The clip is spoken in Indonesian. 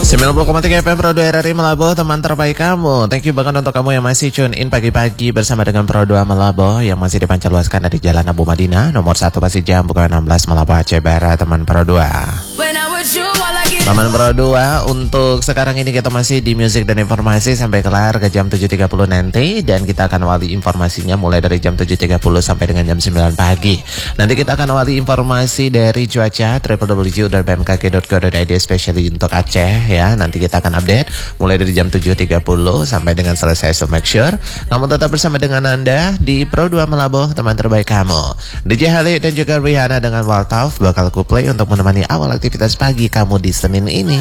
90,3 FM Pro 2 RRI Malabo, teman terbaik kamu. Thank you banget untuk kamu yang masih tune in pagi-pagi bersama dengan Pro 2 Malabo yang masih dipancarluaskan dari Jalan Abu Madinah, nomor 1 Pasijam, bukan 16 Malabo Aceh Barat, teman Pro 2. Teman Pro 2, untuk sekarang ini kita masih di musik dan informasi sampai kelar ke jam 7.30 nanti. Dan kita akan awali informasinya mulai dari jam 7.30 sampai dengan jam 9 pagi. Nanti kita akan awali informasi dari cuaca www.bmkg.go.id especially untuk Aceh ya. Nanti kita akan update mulai dari jam 7.30 sampai dengan selesai. So make sure kamu tetap bersama dengan Anda di Pro 2 Malabo, teman terbaik kamu. DJ Khalid dan juga Rihanna dengan Waltaf bakal ku play untuk menemani awal aktivitas pagi kamu di Senin ini.